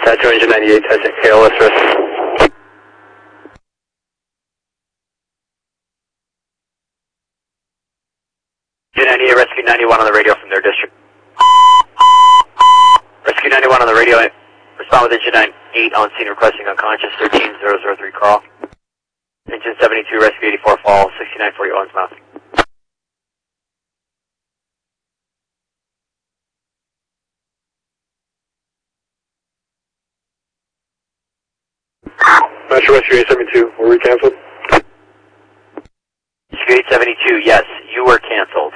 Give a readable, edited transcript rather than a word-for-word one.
Satchel engine 98, testing KLS risk. Engine 98, Rescue 91 on the radio from their district. Rescue 91 on the radio, respond with engine 98 on scene requesting unconscious, 13003 call. Engine 72, Rescue 84 fall, 6941 mouth. Metro Rescue 872, were we canceled? Rescue 872, yes, you were canceled.